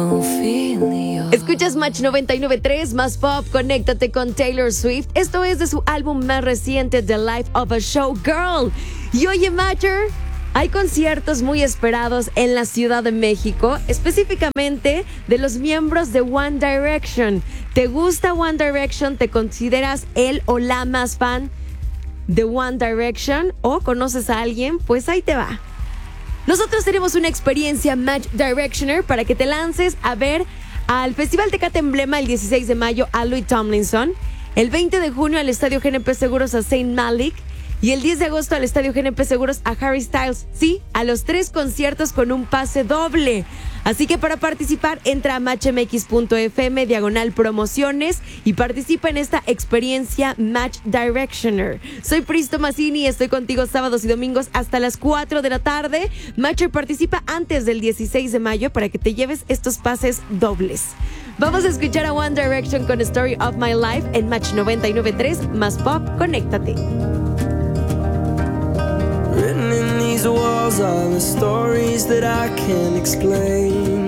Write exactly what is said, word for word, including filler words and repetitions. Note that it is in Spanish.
Escuchas Match noventa y nueve punto tres, más pop, conéctate con Taylor Swift. Esto es de su álbum más reciente, The Life of a Showgirl. Y oye, Matcher, hay conciertos muy esperados en la Ciudad de México, específicamente de los miembros de One Direction. ¿Te gusta One Direction? ¿Te consideras el o la más fan de One Direction? ¿O conoces a alguien? Pues ahí te va. Nosotros tenemos una experiencia Match Directioner para que te lances a ver al Festival Tecate Emblema el dieciséis de mayo a Louis Tomlinson, el veinte de junio al Estadio G N P Seguros a Zayn Malik y el diez de agosto al Estadio G N P Seguros a Harry Styles. Sí, a los tres conciertos con un pase doble. Así que para participar, entra a matchmx.fm diagonal promociones y participa en esta experiencia Match Directioner. Soy Pristo Mazzini y estoy contigo sábados y domingos hasta las cuatro de la tarde. Matcher participa antes del dieciséis de mayo para que te lleves estos pases dobles. Vamos a escuchar a One Direction con Story of My Life en Match noventa y nueve punto tres, más pop, conéctate. Written in these walls are the stories that I can't explain.